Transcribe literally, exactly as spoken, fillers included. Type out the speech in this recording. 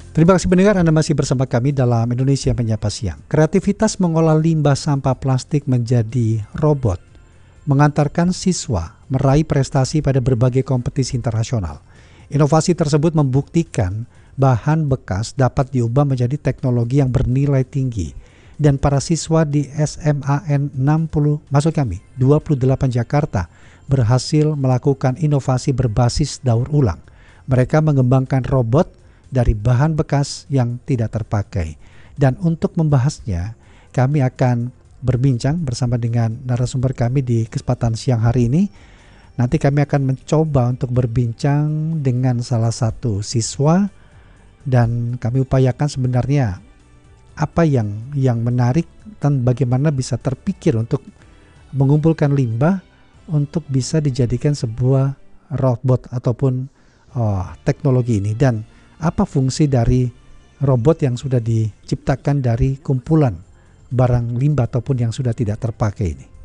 Terima kasih pendengar, Anda masih bersama kami dalam Indonesia Menyapa Siang. Kreativitas mengolah limbah sampah plastik menjadi robot mengantarkan siswa meraih prestasi pada berbagai kompetisi internasional. Inovasi tersebut membuktikan bahan bekas dapat diubah menjadi teknologi yang bernilai tinggi, dan para siswa di S M A N enam puluh, maksud kami dua puluh delapan Jakarta, berhasil melakukan inovasi berbasis daur ulang. Mereka mengembangkan robot dari bahan bekas yang tidak terpakai. Dan untuk membahasnya, kami akan berbincang bersama dengan narasumber kami di kesempatan siang hari ini. Nanti kami akan mencoba untuk berbincang dengan salah satu siswa, dan kami upayakan sebenarnya apa yang yang menarik dan bagaimana bisa terpikir untuk mengumpulkan limbah untuk bisa dijadikan sebuah robot ataupun oh, teknologi ini, dan apa fungsi dari robot yang sudah diciptakan dari kumpulan barang limbah ataupun yang sudah tidak terpakai ini.